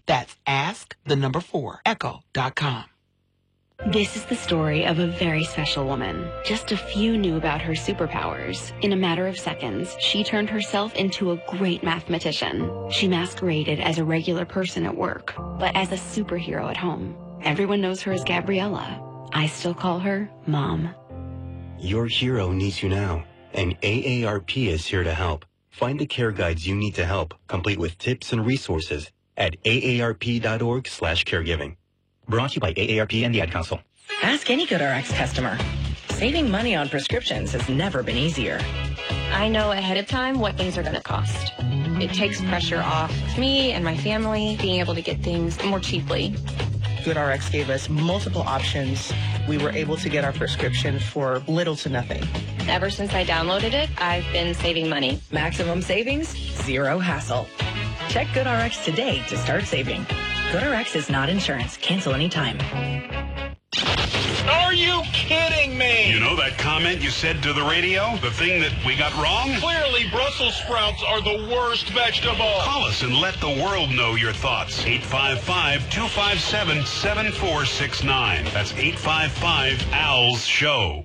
That's ask4echo.com. This is the story of a very special woman. Just a few knew about her superpowers. In a matter of seconds, she turned herself into a great mathematician. She masqueraded as a regular person at work, but as a superhero at home. Everyone knows her as Gabriella. I still call her Mom. Your hero needs you now, and AARP is here to help. Find the care guides you need to help, complete with tips and resources at aarp.org/caregiving. Brought to you by AARP and the Ad Council. Ask any GoodRx customer. Saving money on prescriptions has never been easier. I know ahead of time what things are going to cost. It takes pressure off me and my family being able to get things more cheaply. GoodRx gave us multiple options. We were able to get our prescription for little to nothing. Ever since I downloaded it, I've been saving money. Maximum savings, zero hassle. Check GoodRx today to start saving. GoodRx is not insurance. Cancel anytime. Are you kidding me? You know that comment you said to the radio? The thing that we got wrong? Clearly, Brussels sprouts are the worst vegetable. Call us and let the world know your thoughts. 855-257-7469. That's 855-ALS-SHOW.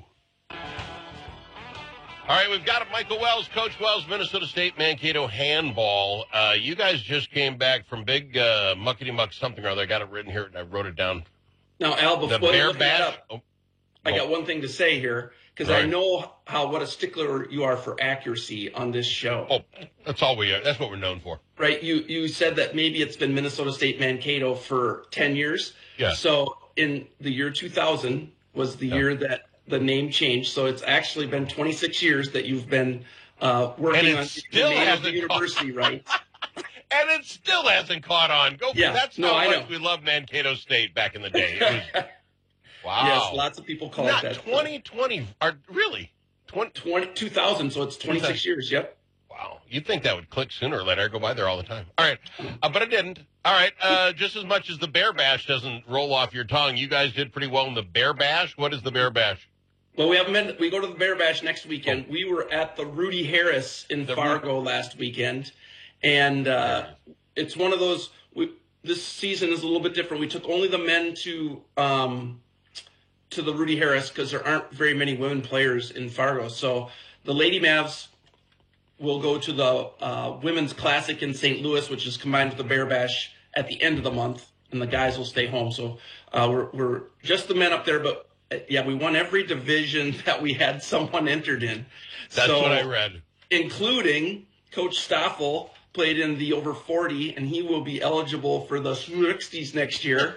All right, we've got Michael Wells, Coach Wells, Minnesota State Mankato handball. You guys just came back from big muckety-muck something or other. I got it written here. I wrote it down. Now, Al, before the Bear Bash. I got one thing to say here, because I know what a stickler you are for accuracy on this show. Oh, that's all we are. That's what we're known for. Right. You said that maybe it's been Minnesota State Mankato for 10 years. Yeah. So in the year 2000 was the year that the name changed. So it's actually been 26 years that you've been working on the name of the university, right? And it still hasn't caught on. That's how much we loved Mankato State back in the day. It was, wow. Yes, lots of people call it that. 2020, really? 2000, so it's 26 years, yep. Wow. You'd think that would click sooner or later. I go by there all the time. All right. But it didn't. All right. Just as much as the Bear Bash doesn't roll off your tongue, you guys did pretty well in the Bear Bash. What is the Bear Bash? Well, we go to the Bear Bash next weekend. We were at the Rudy Harris in Fargo last weekend. And it's one of those. This season is a little bit different. We took only the men to the Rudy Harris because there aren't very many women players in Fargo. So the Lady Mavs will go to the Women's Classic in St. Louis, which is combined with the Bear Bash at the end of the month, and the guys will stay home. So we're just the men up there, but we won every division that we had someone entered in. That's what I read, including Coach Stoffel. Played in the over 40, and he will be eligible for the 60s next year.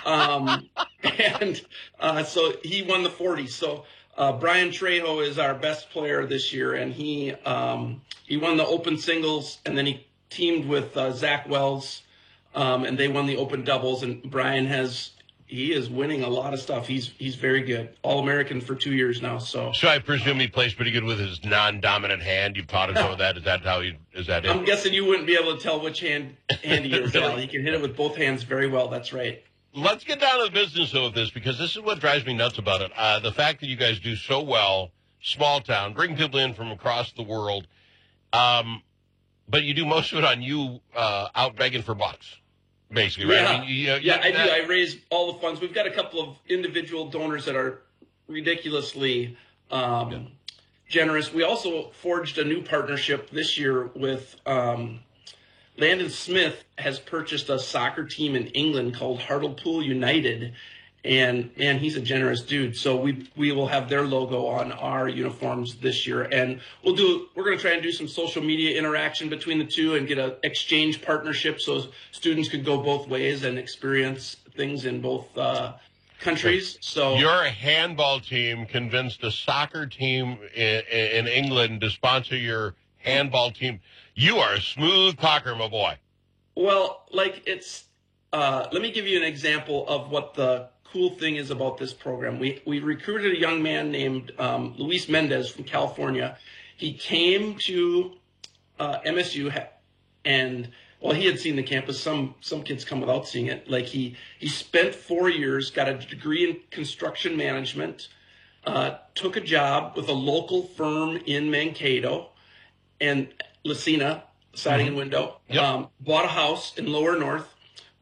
So he won the 40s. So Brian Trejo is our best player this year, and he won the open singles, and then he teamed with Zach Wells, and they won the open doubles. And Brian he is winning a lot of stuff. He's very good. All-American for 2 years now. So I presume he plays pretty good with his non-dominant hand. You've taught him some of that. Is that it? I'm guessing you wouldn't be able to tell which hand he is. Really? He can hit it with both hands very well. That's right. Let's get down to the business of this, because this is what drives me nuts about it. The fact that you guys do so well, small town, bring people in from across the world, but you do most of it on you out begging for bucks. Basically, right? Yeah, I mean, I do. I raise all the funds. We've got a couple of individual donors that are ridiculously generous. We also forged a new partnership this year with Landon Smith has purchased a soccer team in England called Hartlepool United. And man, he's a generous dude. So we will have their logo on our uniforms this year, and we're going to try and do some social media interaction between the two and get an exchange partnership so students could go both ways and experience things in both countries. So your handball team convinced a soccer team in England to sponsor your handball team. You are a smooth talker, my boy. Well, it's let me give you an example of what the cool thing is about this program. We recruited a young man named Luis Mendez from California. He came to MSU and he had seen the campus. Some kids come without seeing it. Like he spent 4 years, got a degree in construction management, took a job with a local firm in Mankato and Lucina Siding and Window. Yep. Bought a house in Lower North.